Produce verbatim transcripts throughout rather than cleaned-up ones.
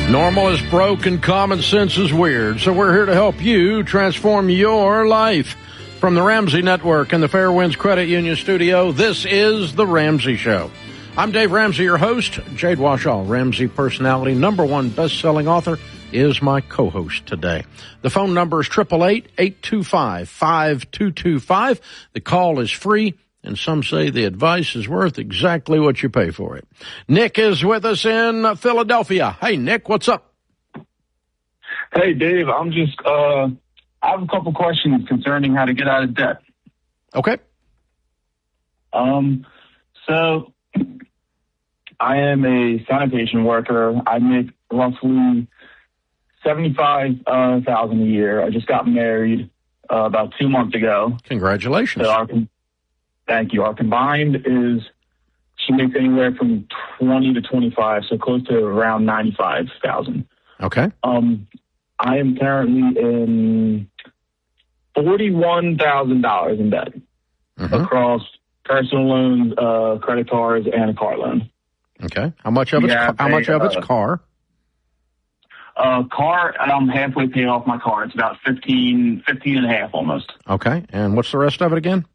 Normal is broke and common sense is weird, so we're here to help you transform your life. From the Ramsey Network and the Fairwinds Credit Union Studio, this is The Ramsey Show. I'm Dave Ramsey, your host. Jade Washall, Ramsey personality, number one best-selling author, is my co-host today. The phone number is eight eight eight, eight two five, five two two five. The call is free, and some say the advice is worth exactly what you pay for it. Nick is with us in Philadelphia. Hey, Nick, what's up? Hey, Dave, I'm just, uh, I have a couple questions concerning how to get out of debt. Okay. Um, so I am a sanitation worker. I make roughly seventy-five thousand dollars a year. I just got married uh, about two months ago. Congratulations. So our, thank you. Our combined is, she makes anywhere from twenty to twenty-five, so close to around ninety-five thousand. Okay. Um, I am currently in forty-one thousand dollars in debt Mm-hmm. across personal loans, uh, credit cards, and a car loan. Okay. How much of it's, Yeah, how much they, of it's uh, car? Uh, car, I'm halfway paid off my car. It's about fifteen, fifteen and a half almost. Okay. And what's the rest of it again?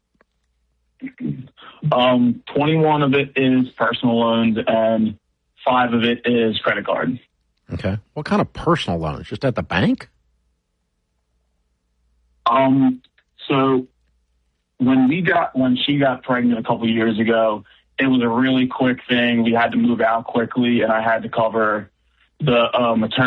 Um, twenty-one of it is personal loans and five of it is credit card. Okay. What kind of personal loans? Just at the bank? Um, so when we got, when she got pregnant a couple years ago, it was a really quick thing. We had to move out quickly and I had to cover the uh, maternity